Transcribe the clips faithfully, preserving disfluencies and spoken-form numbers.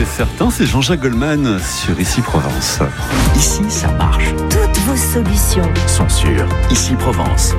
c'est certain, c'est Jean-Jacques Goldman sur Ici Provence. Ici, ça marche. Toutes vos solutions Sont sur Ici Provence.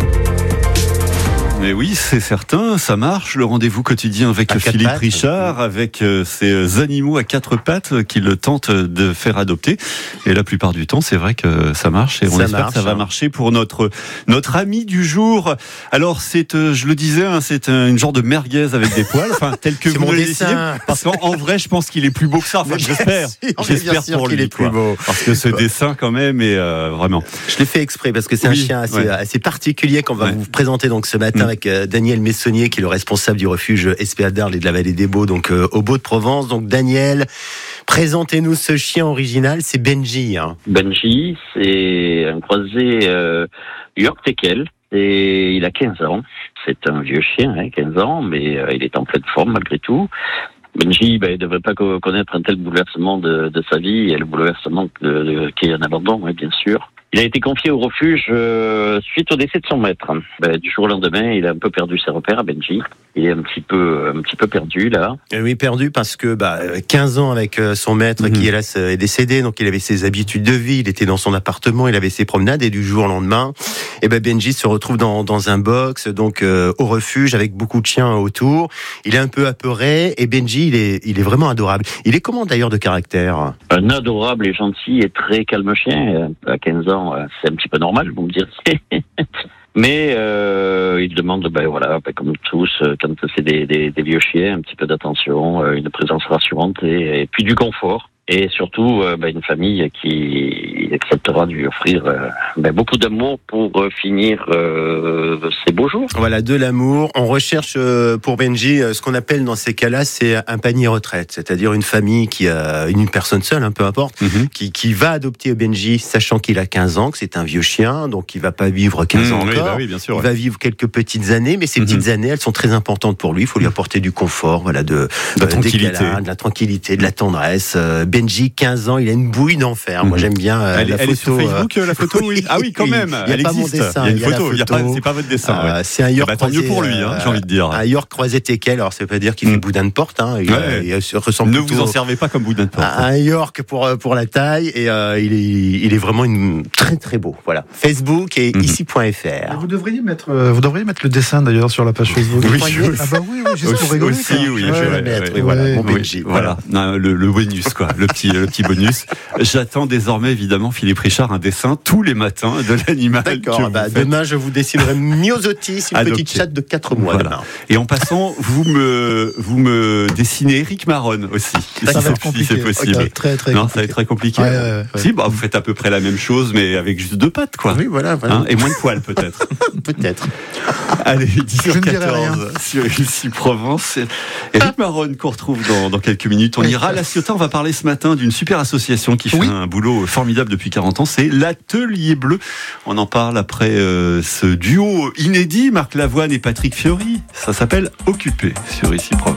Mais oui, c'est certain, ça marche. Le rendez-vous quotidien avec À Philippe pattes. Richard, avec euh, ces animaux à quatre pattes qu'il tente de faire adopter. Et la plupart du temps, c'est vrai que ça marche. Et on Ça espère marche, que ça va hein. marcher pour notre notre ami du jour. Alors, c'est, euh, je le disais, hein, c'est un, une genre de merguez avec des poils, enfin tel que C'est vous mon l'avez dessin. décidé. Parce qu'en en vrai, je pense qu'il est plus beau que ça. Enfin, Mais bien j'espère. sûr, mais bien J'espère sûr pour qu'il lui, est plus quoi. beau. Parce que ce dessin, quand même, est euh, vraiment. Je l'ai fait exprès parce que c'est Oui, un chien assez, ouais. assez particulier qu'on va Ouais. vous présenter donc ce matin Mm. avec euh, Daniel Messonnier qui est le responsable du refuge S P A d'Arles et de la Vallée des Baux, donc euh, au Beau de Provence. Donc Daniel, présentez-nous ce chien original, c'est Benji. Hein. Benji, c'est un croisé euh, York Teckel et il a quinze ans. C'est un vieux chien, hein, quinze ans, mais euh, il est en pleine forme malgré tout. Benji, ben, il ne devrait pas co- connaître un tel bouleversement de, de sa vie et le bouleversement de, de, qui est un abandon, hein, bien sûr. Il a été confié au refuge euh, suite au décès de son maître. Ben, du jour au lendemain, il a un peu perdu ses repères à Benji. Il est un petit peu, un petit peu perdu là. Euh, Oui, perdu parce que bah, quinze ans avec euh, son maître Mhm. qui hélas euh, est décédé, donc il avait ses habitudes de vie, il était dans son appartement, il avait ses promenades et du jour au lendemain, et ben Benji se retrouve dans, dans un box, donc euh, au refuge avec beaucoup de chiens autour. Il est un peu apeuré et Benji, il est, il est vraiment adorable. Il est comment d'ailleurs de caractère? Un adorable et gentil et très calme chien. À quinze ans, c'est un petit peu normal, vous me direz. Mais euh, il demande, ben voilà, ben comme tous, euh, quand c'est des, des, des vieux chiens, un petit peu d'attention, euh, une présence rassurante et, et puis du confort. Et surtout, euh, ben une famille qui acceptera de lui offrir euh, ben beaucoup d'amour pour euh, finir euh, ses beaux jours. Voilà, de l'amour. On recherche euh, pour Benji euh, ce qu'on appelle dans ces cas-là, c'est un panier retraite, c'est-à-dire une famille qui a une personne seule, hein, peu importe, Mhm. qui, qui va adopter Benji, sachant qu'il a quinze ans, que c'est un vieux chien, donc il va pas vivre quinze ans Mmh, oui, encore. bah oui, bien sûr. Il ouais. va vivre quelques petites années, mais ces Mhm. petites années, elles sont très importantes pour lui. Il faut lui apporter du confort, voilà, de, De la euh, des tranquillité. câlins, de la tranquillité, de la tendresse. Euh, Benji, quinze ans, il a une bouille d'enfer. Moi, Mhm. j'aime bien euh, Elle, la elle est photo. sur euh, Facebook, euh, la photo, oui. Ah oui, quand oui, même. il y a Elle pas mon existe. dessin, il y a une il y a la photo. Il y a photo. pas, c'est pas votre dessin. Euh, ouais. c'est un York Bah, tant mieux croisé, pour lui, hein, euh, j'ai envie de dire. Un York croisé Teckel, alors ça veut pas dire qu'il Mm. fait boudin de porte, hein. Il, Ouais. euh, il, euh, ressemble Ne plutôt vous en servez pas comme boudin de porte. à un York pour euh, pour la taille et euh, il est il est vraiment une, très très beau. Voilà. Facebook et Mhm. ici point f r. Vous devriez mettre, euh, vous devriez mettre le dessin d'ailleurs sur la page Facebook. Oui, croyez oui. Ah bah oui, oui, juste Aussi, pour rigoler. aussi, quoi. oui, Ouais, je vais ouais. mettre, ouais, oui, voilà, ouais. mon Oui, Benji. voilà, Non, le, le bonus, quoi, le petit, le petit bonus. J'attends désormais, évidemment, Philippe Richard, un dessin tous les matins de l'animal. que D'accord. vous Bah, faites. demain, je vous dessinerai Myosotis, une Adopté. petite chatte de quatre mois. Voilà. Demain. Et en passant, vous me, vous me dessinez Eric Maron aussi, si Ça va c'est- être si compliqué. c'est possible. Ok, Très très Non, compliqué. ça va être très compliqué. Ouais, ouais, ouais. Si, bah, vous faites à peu près la même chose, mais avec juste deux pattes, quoi. Oui, voilà, voilà. Hein, et moins de poils, peut-être. Peut-être. Allez, dix Je heures ne dirai quatorze sur Ici Provence. Eric Maron qu'on retrouve dans, dans quelques minutes. On Oui. ira à La Ciotat. On va parler ce matin d'une super association qui fait Oui. un boulot formidable depuis quarante ans. C'est l'Atelier Bleu. On en parle après euh, ce duo inédit, Marc Lavoine et Patrick Fiori. Ça s'appelle Occupé sur Ici Provence.